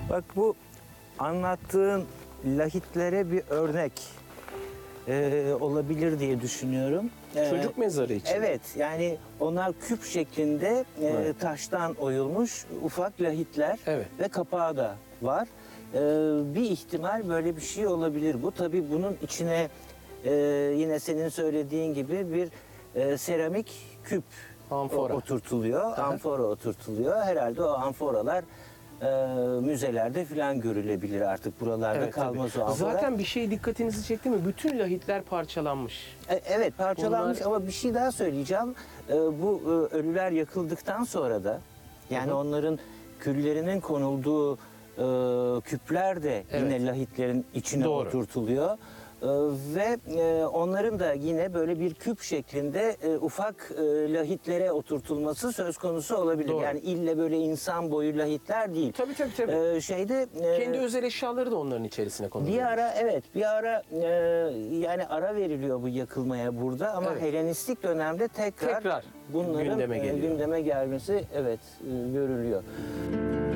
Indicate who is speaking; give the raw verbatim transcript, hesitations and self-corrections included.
Speaker 1: Bak bu anlattığın lahitlere bir örnek e, olabilir diye düşünüyorum. E,
Speaker 2: Çocuk mezarı için.
Speaker 1: Evet, yani onlar küp şeklinde e,
Speaker 2: Evet.
Speaker 1: taştan oyulmuş ufak lahitler
Speaker 2: Evet.
Speaker 1: ve kapağı da var. E, bir ihtimal böyle bir şey olabilir bu. Tabii bunun içine e, yine senin söylediğin gibi bir e, seramik küp
Speaker 2: Amfora.
Speaker 1: oturtuluyor,
Speaker 2: Aha.
Speaker 1: amfora oturtuluyor. Herhalde o amforalar e, müzelerde falan görülebilir artık. Buralarda
Speaker 2: Evet,
Speaker 1: kalmaz
Speaker 2: tabii.
Speaker 1: o amfora.
Speaker 2: Zaten bir şey dikkatinizi çekti mi? Bütün lahitler parçalanmış.
Speaker 1: E, Evet, parçalanmış
Speaker 2: Bunlar-
Speaker 1: ama bir şey daha söyleyeceğim. E, bu e, ölüler yakıldıktan sonra da yani
Speaker 2: Hı hı.
Speaker 1: onların küllerinin konulduğu e, küpler de yine
Speaker 2: Evet.
Speaker 1: lahitlerin içine
Speaker 2: Doğru.
Speaker 1: oturtuluyor. E, ve e, onların da yine böyle bir küp şeklinde e, ufak e, lahitlere oturtulması söz konusu olabilir.
Speaker 2: Doğru.
Speaker 1: Yani ille böyle insan boyu lahitler değil.
Speaker 2: Tabii tabii tabii.
Speaker 1: E, şeyde e,
Speaker 2: Kendi özel eşyaları da onların içerisine konuluyor.
Speaker 1: bir ara evet bir ara e, yani ara veriliyor bu yakılmaya burada ama
Speaker 2: Evet.
Speaker 1: Helenistik dönemde tekrar,
Speaker 2: Tekrar
Speaker 1: bunların
Speaker 2: gündeme
Speaker 1: e,
Speaker 2: geliyor.
Speaker 1: gündeme gelmesi evet e, görülüyor.